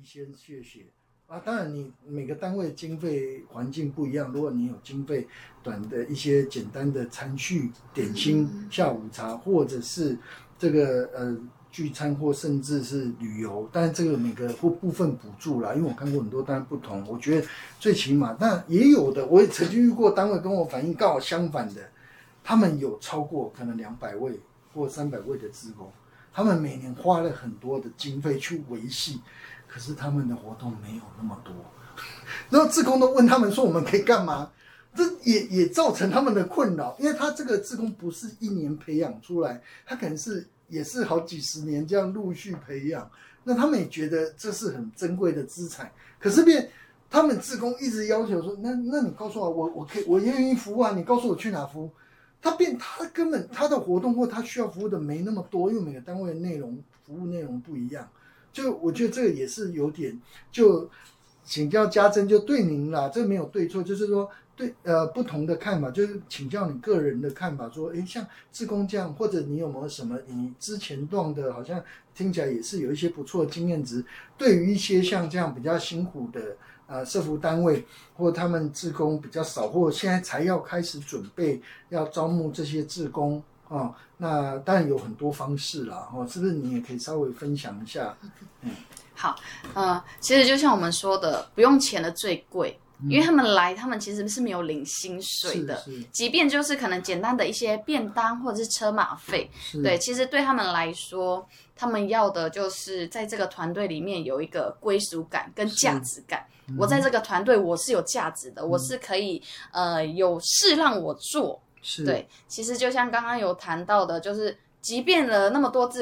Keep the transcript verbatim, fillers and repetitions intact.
先谢谢啊。当然你每个单位经费环境不一样，如果你有经费短的一些简单的餐叙、点心、嗯、下午茶，或者是这个呃聚餐，或甚至是旅游，但这个每个部部分补助啦，因为我看过很多单位不同，我觉得最起码，但也有的我也曾经遇过单位跟我反映刚好相反的，他们有超过可能两百位或三百位的志工，他们每年花了很多的经费去维系，可是他们的活动没有那么多，然后志工都问他们说我们可以干嘛？这也也造成他们的困扰，因为他这个志工不是一年培养出来，他可能是也是好几十年这样陆续培养，那他们也觉得这是很珍贵的资产，可是变他们志工一直要求说，那那你告诉我，我我可以我愿意服务啊，你告诉我去哪服务。他变他根本他的活动或他需要服务的没那么多，因为每个单位的内容服务内容不一样，就我觉得这个也是有点，就请教家珍，就对您啦，这没有对错，就是说对呃不同的看法，就是请教你个人的看法，说，诶，像志工这样，或者你有没有什么你之前段的，好像听起来也是有一些不错的经验值，对于一些像这样比较辛苦的呃社福单位，或他们志工比较少，或现在才要开始准备要招募这些志工哦，那当然有很多方式啦，哦，是不是你也可以稍微分享一下？嗯， 好，呃，其实就像我们说的，不用钱的最贵。因为他们来，他们其实是没有领薪水的，即便就是可能简单的一些便当或者是车马费，对，其实对他们来说，他们要的就是在这个团队里面有一个归属感跟价值感。嗯、我在这个团队我是有价值的，嗯、我是可以呃有事让我做。对，其实就像刚刚有谈到的，就是即便了那么多字。